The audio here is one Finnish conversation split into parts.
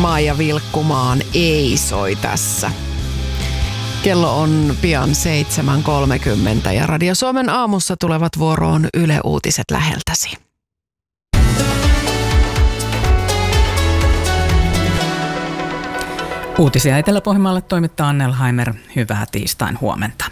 Maija Vilkkumaan Ei soi tässä. Kello on pian 7.30 ja Radio Suomen aamussa tulevat vuoroon Yle Uutiset läheltäsi. Uutisia Etelä-Pohjanmaalle toimittaa Annelheimer. Hyvää tiistain huomenta.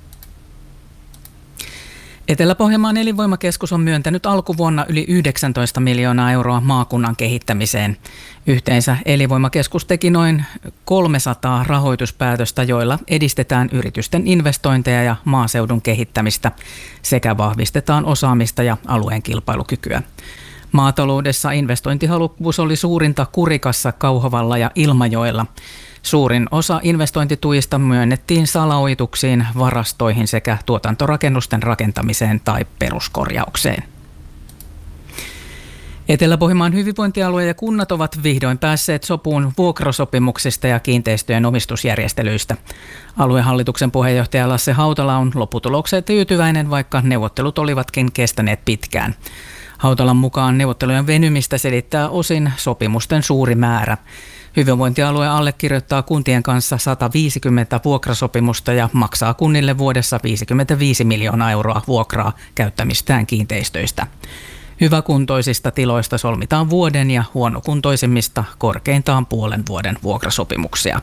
Etelä-Pohjanmaan elinvoimakeskus on myöntänyt alkuvuonna yli 19 miljoonaa euroa maakunnan kehittämiseen. Yhteensä elinvoimakeskus teki noin 300 rahoituspäätöstä, joilla edistetään yritysten investointeja ja maaseudun kehittämistä sekä vahvistetaan osaamista ja alueen kilpailukykyä. Maataloudessa investointihalukkuus oli suurinta Kurikassa, Kauhavalla ja Ilmajoella. Suurin osa investointituista myönnettiin salaojituksiin, varastoihin sekä tuotantorakennusten rakentamiseen tai peruskorjaukseen. Etelä-Pohjanmaan hyvinvointialue ja kunnat ovat vihdoin päässeet sopuun vuokrasopimuksista ja kiinteistöjen omistusjärjestelyistä. Aluehallituksen puheenjohtaja Lasse Hautala on lopputulokseen tyytyväinen, vaikka neuvottelut olivatkin kestäneet pitkään. Hautalan mukaan neuvottelujen venymistä selittää osin sopimusten suuri määrä. Hyvinvointialue allekirjoittaa kuntien kanssa 150 vuokrasopimusta ja maksaa kunnille vuodessa 55 miljoonaa euroa vuokraa käyttämistään kiinteistöistä. Hyväkuntoisista tiloista solmitaan vuoden ja huonokuntoisimmista korkeintaan puolen vuoden vuokrasopimuksia.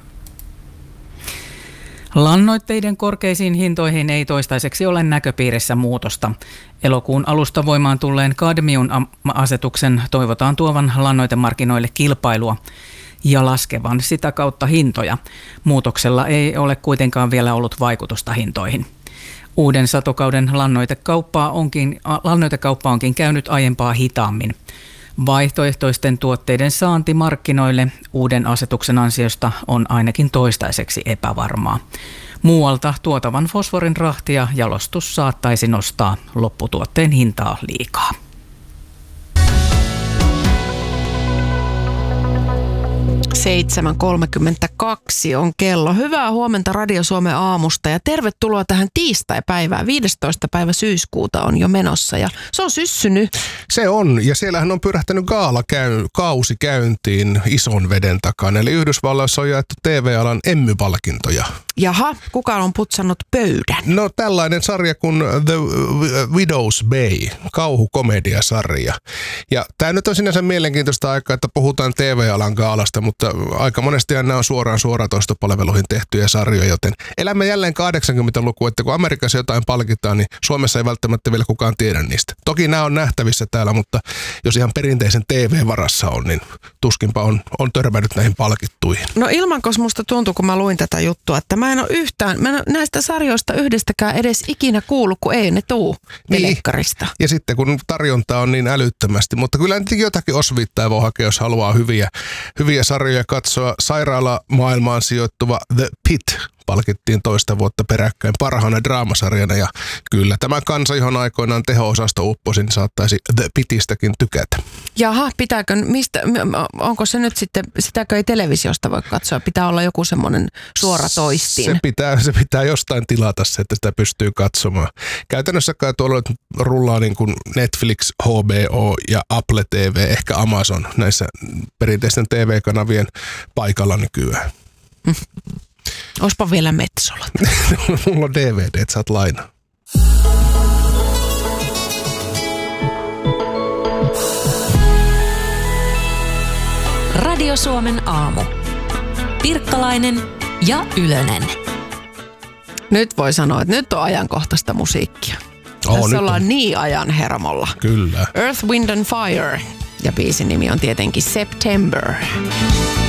Lannoitteiden korkeisiin hintoihin ei toistaiseksi ole näköpiirissä muutosta. Elokuun alusta voimaan tulleen kadmium-asetuksen toivotaan tuovan lannoitemarkkinoille kilpailua ja laskevan sitä kautta hintoja. Muutoksella ei ole kuitenkaan vielä ollut vaikutusta hintoihin. Uuden satokauden lannoitekauppa onkin käynyt aiempaa hitaammin. Vaihtoehtoisten tuotteiden saanti markkinoille uuden asetuksen ansiosta on ainakin toistaiseksi epävarmaa. Muualta tuotavan fosforin rahti ja jalostus saattaisi nostaa lopputuotteen hintaa liikaa. On kello. Hyvää huomenta Radio Suomen aamusta ja tervetuloa tähän tiistai-päivään. 15. päivä syyskuuta on jo menossa ja se on syssynyt. Se on, ja siellähän on pyrähtänyt kausi käyntiin ison veden takana. Eli Yhdysvalloissa on jaettu TV-alan Emmy-palkintoja. Jaha, kuka on putsannut pöydän? No tällainen sarja kuin The Widow's Bay, kauhukomediasarja. Ja tämä nyt on sinänsä mielenkiintoista aikaa, että puhutaan TV-alan gaalasta, mutta aika monesti nämä on suoratoistopalveluihin tehtyjä sarjoja, joten elämme jälleen 80-lukua, että kun Amerikassa jotain palkitaan, niin Suomessa ei välttämättä vielä kukaan tiedä niistä. Toki nämä on nähtävissä täällä, mutta jos ihan perinteisen TV-varassa on, niin tuskinpa on törmännyt näihin palkittuihin. No Ilmankos musta tuntui, kun mä luin tätä juttua, että mä en ole näistä sarjoista yhdestäkään edes ikinä kuullut, kun ei ne tuu telekkarista. Ja sitten kun tarjontaa on niin älyttömästi, mutta kyllä jotakin osviittaa voi hakea, jos haluaa hyviä sarjoja katsoa. Sairaalamaailmaan sijoittuva The Pit palkittiin toista vuotta peräkkäin parhaana draamasarjana ja kyllä tämä kansa, johon aikoinaan teho-osasto upposi, niin saattaisi The Pitistäkin tykätä. Jaha, onko se nyt sitten, sitäkö ei televisiosta voi katsoa? Pitää olla joku semmoinen suora toistin. Se pitää jostain tilata se, että sitä pystyy katsomaan. Käytännössä kai tuolla rullaa niin kuin Netflix, HBO ja Apple TV, ehkä Amazon näissä perinteisten TV-kanavien paikalla nykyään. Oispa vielä Metsolla. Mulla on DVD, että saat lainaa. Radio Suomen aamu. Pirkkalainen ja Ylönen. Nyt voi sanoa, että nyt on ajankohtaista musiikkia. Tässä ollaan niin ajan hermolla. Kyllä. Earth, Wind and Fire. Ja biisin nimi on tietenkin September.